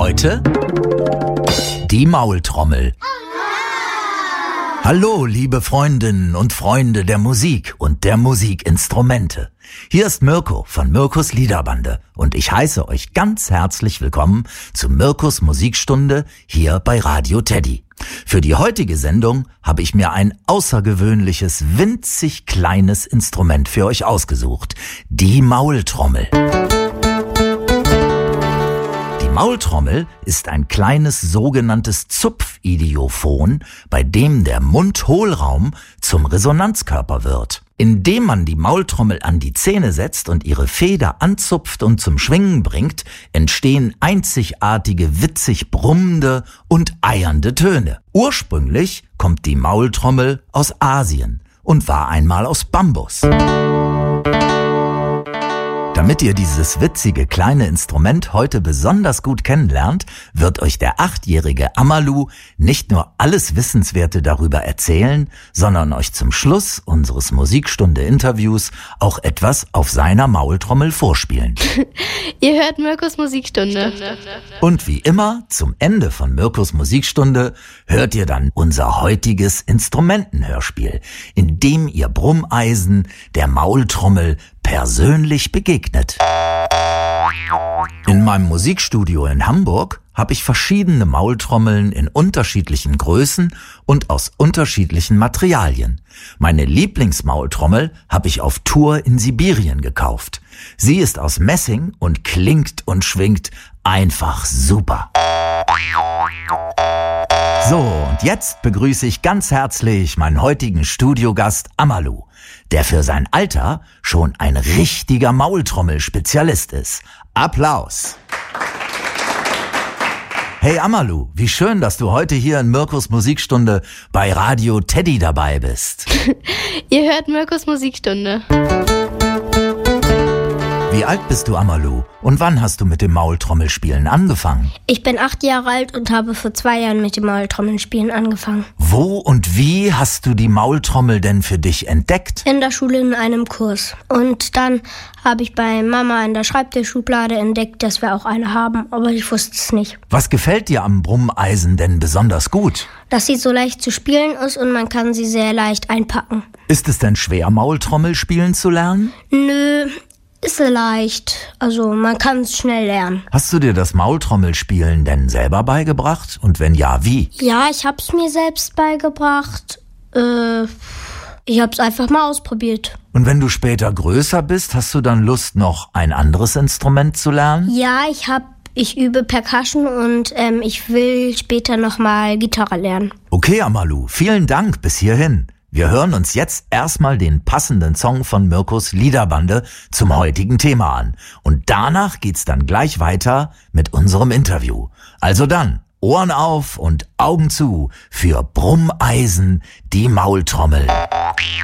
Heute die Maultrommel. Hallo, liebe Freundinnen und Freunde der Musik und der Musikinstrumente. Hier ist Mirko von Mirkos Liederbande und ich heiße euch ganz herzlich willkommen zu Mirkos Musikstunde hier bei Radio Teddy. Für die heutige Sendung habe ich mir ein außergewöhnliches, winzig kleines Instrument für euch ausgesucht. Die Maultrommel. Die Maultrommel ist ein kleines sogenanntes Zupfidiophon, bei dem der Mundhohlraum zum Resonanzkörper wird. Indem man die Maultrommel an die Zähne setzt und ihre Feder anzupft und zum Schwingen bringt, entstehen einzigartige, witzig brummende und eiernde Töne. Ursprünglich kommt die Maultrommel aus Asien und war einmal aus Bambus. Damit ihr dieses witzige kleine Instrument heute besonders gut kennenlernt, wird euch der 8-jährige Amalu nicht nur alles Wissenswerte darüber erzählen, sondern euch zum Schluss unseres Musikstunde-Interviews auch etwas auf seiner Maultrommel vorspielen. Ihr hört Mirkos Musikstunde. Und wie immer, zum Ende von Mirkos Musikstunde hört ihr dann unser heutiges Instrumentenhörspiel, in dem ihr Brummeisen der Maultrommel persönlich begegnet. In meinem Musikstudio in Hamburg habe ich verschiedene Maultrommeln in unterschiedlichen Größen und aus unterschiedlichen Materialien. Meine Lieblingsmaultrommel habe ich auf Tour in Sibirien gekauft. Sie ist aus Messing und klingt und schwingt einfach super. So, und jetzt begrüße ich ganz herzlich meinen heutigen Studiogast Amalu, der für sein Alter schon ein richtiger Maultrommel-Spezialist ist. Applaus! Hey Amalu, wie schön, dass du heute hier in Mirkos Musikstunde bei Radio Teddy dabei bist. Ihr hört Mirkos Musikstunde. Wie alt bist du, Amalu? Und wann hast du mit dem Maultrommelspielen angefangen? Ich bin 8 Jahre alt und habe vor 2 Jahren mit dem Maultrommelspielen angefangen. Wo und wie hast du die Maultrommel denn für dich entdeckt? In der Schule in einem Kurs. Und dann habe ich bei Mama in der Schreibtischschublade entdeckt, dass wir auch eine haben, aber ich wusste es nicht. Was gefällt dir am Brummeisen denn besonders gut? Dass sie so leicht zu spielen ist und man kann sie sehr leicht einpacken. Ist es denn schwer, Maultrommel spielen zu lernen? Nö. Ist leicht, also man kann es schnell lernen. Hast du dir das Maultrommelspielen denn selber beigebracht? Und wenn ja, wie? Ja, ich hab's mir selbst beigebracht. Ich hab's einfach mal ausprobiert. Und wenn du später größer bist, hast du dann Lust, noch ein anderes Instrument zu lernen? Ja, ich übe Percussion und ich will später nochmal Gitarre lernen. Okay, Amalu, vielen Dank bis hierhin. Wir hören uns jetzt erstmal den passenden Song von Mirkos Liederbande zum heutigen Thema an. Und danach geht's dann gleich weiter mit unserem Interview. Also dann, Ohren auf und Augen zu für Brummeisen, die Maultrommel.